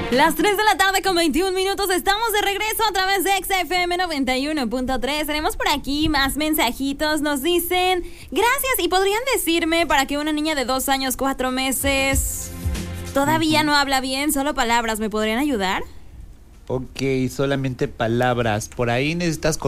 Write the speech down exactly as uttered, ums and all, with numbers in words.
Las tres de la tarde con veintiún minutos, estamos de regreso a través de X F M noventa y uno punto tres. Tenemos por aquí más mensajitos, nos dicen, gracias, y podrían decirme para que una niña de dos años, cuatro meses, todavía no habla bien, solo palabras, ¿me podrían ayudar? Ok, solamente palabras, por ahí necesitas